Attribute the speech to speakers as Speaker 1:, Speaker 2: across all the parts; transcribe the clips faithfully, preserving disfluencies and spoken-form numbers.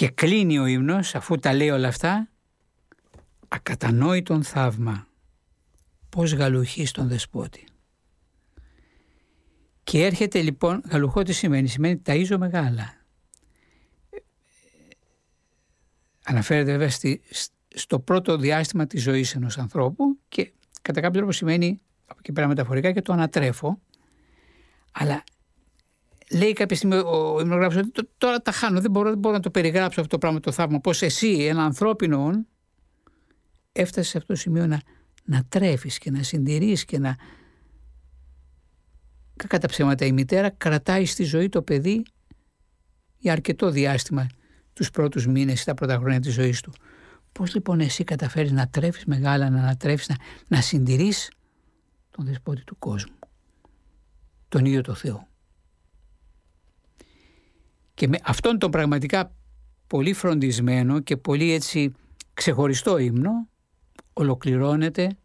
Speaker 1: Και κλείνει ο ύμνος, αφού τα λέει όλα αυτά, ακατανόητον θαύμα, πώς γαλουχεί στον δεσπότη. Και έρχεται λοιπόν, γαλουχώ τι σημαίνει, σημαίνει ταΐζω μεγάλα. Αναφέρεται βέβαια στη, στο πρώτο διάστημα της ζωής ενός ανθρώπου και κατά κάποιο τρόπο σημαίνει, από εκεί πέρα μεταφορικά, και το ανατρέφω. Αλλά λέει κάποια στιγμή ο υμνογράφος ότι τώρα τα χάνω, δεν μπορώ, δεν μπορώ να το περιγράψω αυτό το πράγμα, το θαύμα, πως εσύ, ένα ανθρώπινο όν, έφτασε σε αυτό το σημείο να, να τρέφεις και να συντηρείς και να... Κακά τα ψέματα, η μητέρα κρατάει στη ζωή το παιδί για αρκετό διάστημα, τους πρώτους μήνες ή τα πρώτα χρόνια της ζωής του. Πώς λοιπόν εσύ καταφέρεις να τρέφεις μεγάλα, να ανατρέφεις, να, να συντηρείς τον δεσπότη του κόσμου, τον ίδιο το Θεό. Και με αυτόν τον πραγματικά πολύ φροντισμένο και πολύ έτσι ξεχωριστό ύμνο ολοκληρώνεται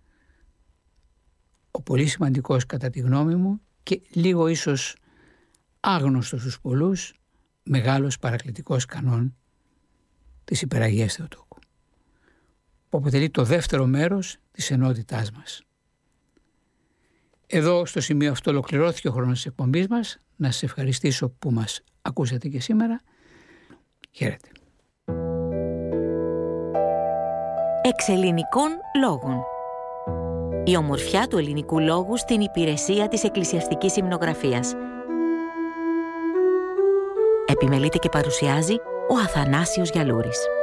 Speaker 1: ο πολύ σημαντικός, κατά τη γνώμη μου, και λίγο ίσως άγνωστος στους πολλούς, μεγάλος παρακλητικός κανόν της Υπεραγίας Θεοτόκου, που αποτελεί το δεύτερο μέρος της ενότητάς μας. Εδώ στο σημείο αυτό ολοκληρώθηκε ο χρόνος της εκπομπής μας. Να σας ευχαριστήσω που μας ακούσατε και σήμερα. Χαίρετε.
Speaker 2: Εξελληνικών λόγων. Η ομορφιά του ελληνικού λόγου στην υπηρεσία της εκκλησιαστικής υμνογραφίας. Επιμελείται και παρουσιάζει ο Αθανάσιος Γιαλούρης.